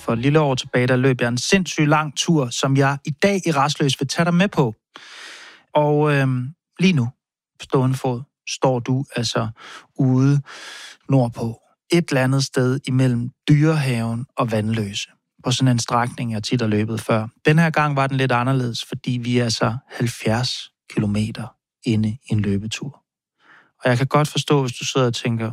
For et lille år tilbage, der løb jeg en sindssygt lang tur, som jeg i dag i Rastløs vil tage dig med på. Og lige nu, på stående fod, står du altså ude nordpå. Et eller andet sted imellem Dyrehaven og Vandløse. På sådan en strækning, jeg tit har løbet før. Den her gang var den lidt anderledes, fordi vi er altså 70 kilometer inde i en løbetur. Og jeg kan godt forstå, hvis du sidder og tænker,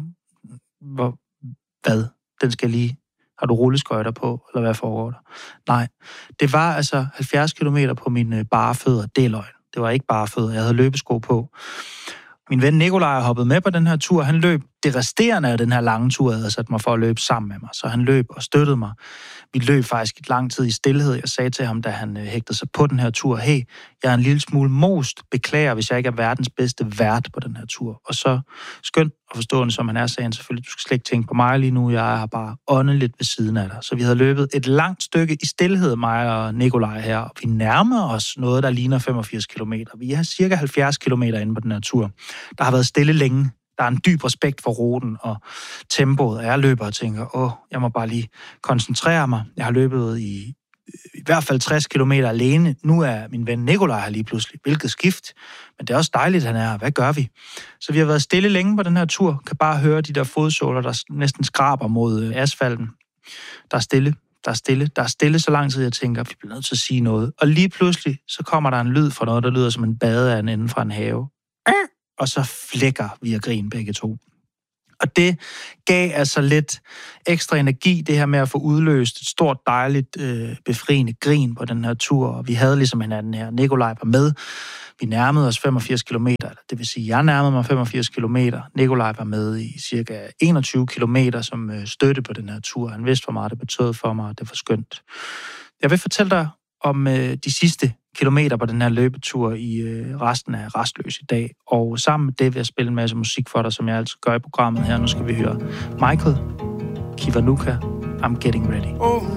hvad? Den skal lige... Har du rulleskøjter på, eller hvad foregår der? Nej, det var altså 70 kilometer på mine bare fødder. Det er løgn. Det var ikke bare fødder. Jeg havde løbesko på. Min ven Nikolaj hoppede med på den her tur. Han løb det resterende af den her lange tur, jeg havde sat mig for at løbe sammen med mig. Så han løb og støttede mig. Vi løb faktisk et lang tid i stilhed. Jeg sagde til ham, da han hægtede sig på den her tur, hey, jeg er en lille smule most. Beklager, hvis jeg ikke er verdens bedste vært på den her tur. Og så skønt og forstående, som han er, sagde han selvfølgelig, du skal slet ikke tænke på mig lige nu. Jeg er bare åndeligt ved siden af dig. Så vi havde løbet et langt stykke i stilhed, mig og Nikolaj her. Og vi nærmer os noget, der ligner 85 kilometer. Vi er cirka 70 kilometer inde på den her tur. Der har været stille længe. Der er en dyb respekt for ruten og tempoet, og jeg løber og tænker, jeg må bare lige koncentrere mig. Jeg har løbet i hvert fald 60 kilometer alene. Nu er min ven Nikolaj her lige pludselig. Hvilket skift. Men det er også dejligt, han er her. Hvad gør vi? Så vi har været stille længe på den her tur. Kan bare høre de der fodsåler, der næsten skraber mod asfalten. Der er stille. Der er stille så lang tid, jeg tænker, vi bliver nødt til at sige noget. Og lige pludselig, så kommer der en lyd fra noget, der lyder som en badeand inden fra en have. Og så flækker vi af grin begge to. Og det gav altså lidt ekstra energi, det her med at få udløst et stort, dejligt, befriende grin på den her tur. Og vi havde ligesom hinanden her. Nikolaj var med. Vi nærmede os 85 kilometer. Det vil sige, jeg nærmede mig 85 kilometer. Nikolaj var med i cirka 21 kilometer som støtte på den her tur. Han vidste, hvor meget det betød for mig, og det var skønt. Jeg vil fortælle dig om de sidste kilometer på den her løbetur i resten af Rastløs i dag. Og sammen med det vil jeg spille en masse musik for dig, som jeg altid gør i programmet her. Nu skal vi høre Michael Kiwanuka, I'm Getting Ready.